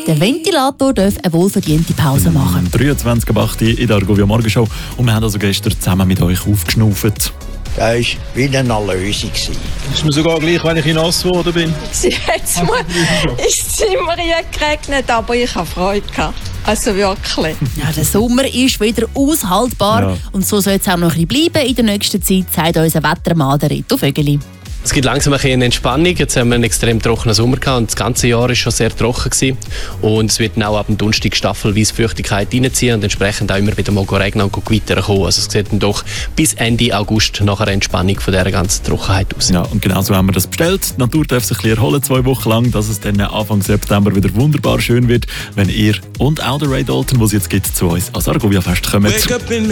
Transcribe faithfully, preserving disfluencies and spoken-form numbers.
Der Ventilator darf eine wohlverdiente Pause machen. dreiundzwanzig Uhr acht in der Argovia Morgenshow. Und wir haben also gestern zusammen mit euch aufgeschnauft. Das war wie eine Erlösung. Das ist mir sogar gleich, wenn ich nass geworden bin. Jetzt mal ist Zimmer geregnet, aber ich habe Freude gehabt. Also wirklich. Ja, der Sommer ist wieder aushaltbar. Ja. Und so soll es auch noch ein bisschen bleiben in der nächsten Zeit, sagt unser Wettermann Reto Vögeli. Es gibt langsam eine Entspannung. Jetzt haben wir einen extrem trockenen Sommer gehabt und das ganze Jahr war schon sehr trocken gewesen. Und es wird auch ab dem Donnerstag staffelweise Feuchtigkeit reinziehen und entsprechend auch immer wieder mal regnen und gewittern kommen. Also es sieht dann doch bis Ende August nach einer Entspannung von dieser ganzen Trockenheit aus. Ja, und genau so haben wir das bestellt. Die Natur darf sich ein bisschen erholen, zwei Wochen lang, dass es dann Anfang September wieder wunderbar schön wird, wenn ihr und auch der Ray Dalton, wo es jetzt gibt, zu uns als Argovia Fest kommt.